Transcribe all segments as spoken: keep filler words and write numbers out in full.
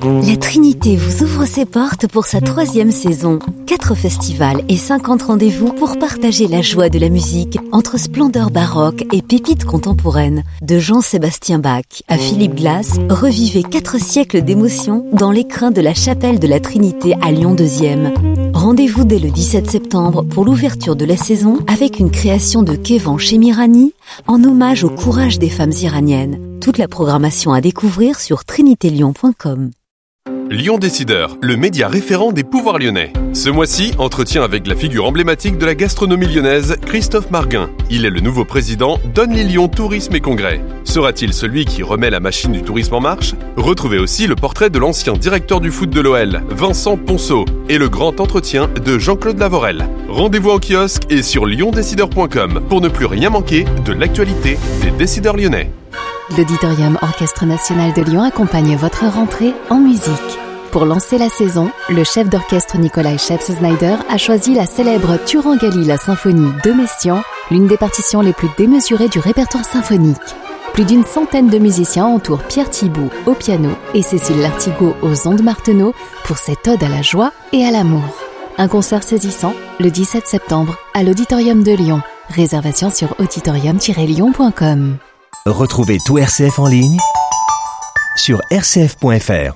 La Trinité vous ouvre ses portes pour sa troisième saison. Quatre festivals et cinquante rendez-vous pour partager la joie de la musique entre splendeur baroque et pépites contemporaines. De Jean-Sébastien Bach à Philippe Glass, revivez quatre siècles d'émotion dans l'écrin de la chapelle de la Trinité à Lyon deuxième. Rendez-vous dès le dix-sept septembre pour l'ouverture de la saison avec une création de Kévan Chemirani en hommage au courage des femmes iraniennes. Toute la programmation à découvrir sur trinité lyon point com. Lyon Décideur, le média référent des pouvoirs lyonnais. Ce mois-ci, entretien avec la figure emblématique de la gastronomie lyonnaise, Christophe Marguin. Il est le nouveau président d'Only Lyon Tourisme et Congrès. Sera-t-il celui qui remet la machine du tourisme en marche ? Retrouvez aussi le portrait de l'ancien directeur du foot de l'O L, Vincent Ponceau, et le grand entretien de Jean-Claude Lavorel. Rendez-vous en kiosque et sur lyon décideur point com pour ne plus rien manquer de l'actualité des décideurs lyonnais. L'Auditorium Orchestre National de Lyon accompagne votre rentrée en musique. Pour lancer la saison, le chef d'orchestre Nikolai Scheps-Snyder a choisi la célèbre Turangali la symphonie de Messiaen, l'une des partitions les plus démesurées du répertoire symphonique. Plus d'une centaine de musiciens entourent Pierre Thibault au piano et Cécile Lartigot aux ondes Martenot pour cette ode à la joie et à l'amour. Un concert saisissant le dix-sept septembre à l'Auditorium de Lyon. Réservation sur auditorium tiret lyon point com. Retrouvez tout R C F en ligne sur r c f point f r.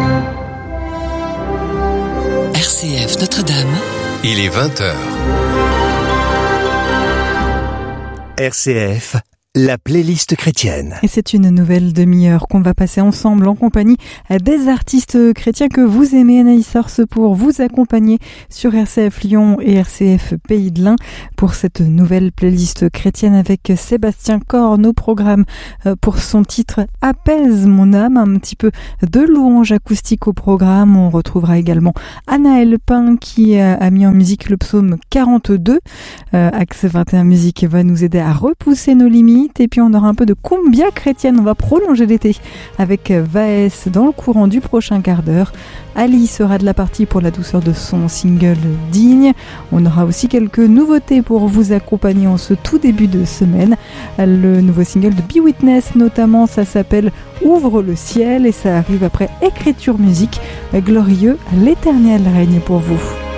R C F Notre-Dame. Il est vingt heures. R C F, la playlist chrétienne. Et c'est une nouvelle demi-heure qu'on va passer ensemble en compagnie des artistes chrétiens que vous aimez, Anaïs Source, pour vous accompagner sur R C F Lyon et R C F Pays de l'Ain pour cette nouvelle playlist chrétienne avec Sébastien Corne au programme pour son titre « Apaise mon âme », un petit peu de louange acoustique au programme. On retrouvera également Anaël Pin qui a mis en musique le psaume quarante-deux. Euh, Axe vingt et un Musique va nous aider à repousser nos limites. Et puis on aura un peu de cumbia chrétienne. On va prolonger l'été avec Vaes dans le courant du prochain quart d'heure. Ali sera de la partie pour la douceur de son single Digne. On aura aussi quelques nouveautés pour vous accompagner en ce tout début de semaine. Le nouveau single de Be Witness notamment, ça s'appelle Ouvre le ciel et ça arrive après Écriture Musique. Glorieux, l'Éternel règne pour vous.